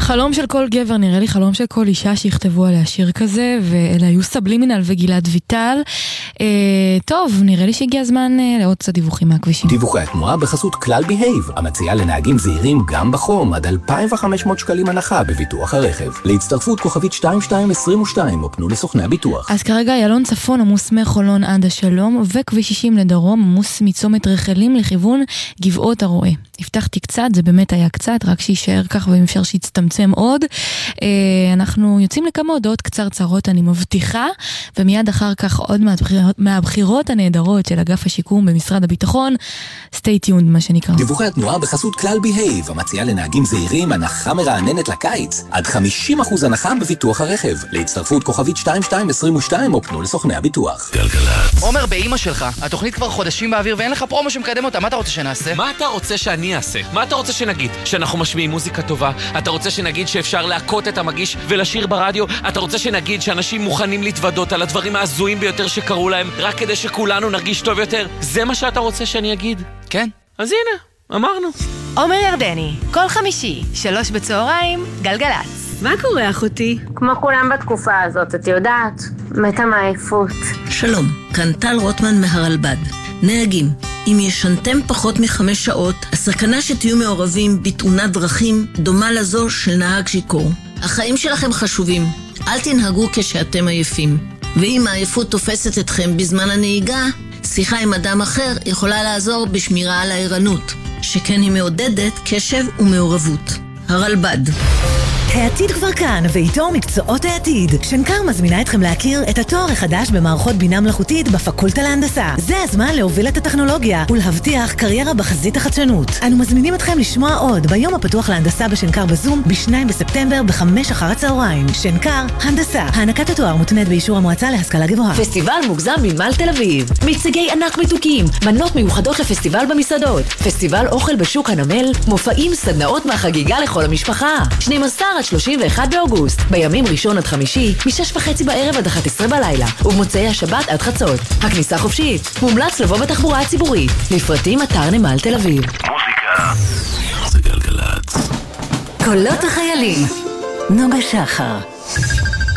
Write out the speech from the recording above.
חלום של כל גבר, נראה לי חלום של כל אישה שיכתבו עליה שיר כזה, ואלה היו סבלימינל וגלעד ויטל. טוב, נראה לי שהגיע הזמן לעוד קצת דיווחים מהכבישים. דיווחי התנועה בחסות כלל בהייב, המציעה לנהגים זהירים גם בחום, עד 2,500 שקלים הנחה בביטוח הרכב. להצטרפות כוכבית 2222, או פנו לסוכני הביטוח. אז כרגע ילון צפון עמוס מחולון עד השלום, וכביש 60 לדרום עמוס מצומת רחלים לכיוון גבעות הרועה. הבטחתי קצת, זה באמת היה קצת, רק שישאר כך ואם אפשר שיצטמצם עוד. אנחנו יוצאים לכמה הודעות קצרצרות, אני מבטיחה, ומיד אחר כך עוד מהבחירות הנהדרות של אגף השיקום במשרד הביטחון. stay tuned, מה שנקרא. דיווחי התנועה בחסות כלל בהייב, המציעה לנהגים זהירים הנחה מרעננת לקיץ, עד 50% הנחה בביטוח הרכב. להצטרפות כוכבית 2222, או פנו לסוכני הביטוח. גלגלת. עומר, באמא שלך, התוכנית כבר חודשים באוויר ואין לך פרומו שמקדם אותה, מה אתה רוצה שנעשה? מה אתה רוצה שאני אעשה? מה אתה רוצה שנגיד? שאנחנו משמיעים מוזיקה טובה? אתה רוצה שנגיד שאפשר להקות את המגיש ולשיר ברדיו? אתה רוצה שנגיד שאנשים מוכנים להתוודות על הדברים העזויים ביותר שקרו להם רק כדי שכולנו נרגיש טוב יותר? זה מה שאתה רוצה שאני אגיד? כן. אז הנה, אמרנו. עומר ירדני, כל חמישי, 3 בצהריים, גלגלץ. מה קורה אחותי? כמו כולם בתקופה הזאת, את יודעת, מתה מעייפות. שלום, כאן טל רוטמן מהרלב"ד. נהגים, אם ישנתם פחות מ5 שעות, הסכנה שתהיו מעורבים בתאונת דרכים דומה לזו של נהג שיכור. החיים שלכם חשובים, אל תנהגו כשאתם עייפים. ואם העייפות תופסת אתכם בזמן הנהיגה, שיחה עם אדם אחר יכולה לעזור בשמירה על הערנות, שכן היא מעודדת קשב ומעורבות. הרלב"ד. העתיד כבר כאן, ואיתו מקצועות העתיד. שנקר מזמינה אתכם להכיר את התואר החדש במערכות בינה מלאכותית בפקולטה להנדסה. זה הזמן להוביל את הטכנולוגיה ולהבטיח קריירה בחזית החדשנות. אנו מזמינים אתכם לשמוע עוד ביום הפתוח להנדסה בשנקר בזום ב2 בספטמבר ב5 אחר הצהריים. שנקר, הנדסה. הענקת התואר מותנית באישור המועצה להשכלה גבוהה. פסטיבל מוגזם מנמל תל אביב. מיצגי ענק מתוקים, מנות מיוחדות לפסטיבל במסעדות. פסטיבל אוכל בשוק הנמל, מופעים, סדנאות מהחגיגה לכל המשפחה. 12 עד 31 באוגוסט, בימים ראשון עד חמישי, מ6:30 בערב עד 11 בלילה, ובמוצאי השבת עד חצות. הכניסה חופשית, מומלץ לבוא בתחבורה הציבורית. לפרטים אתר נמל תל אביב. מוזיקה זה גלגלת. קולות החיילים, נוגה שחר.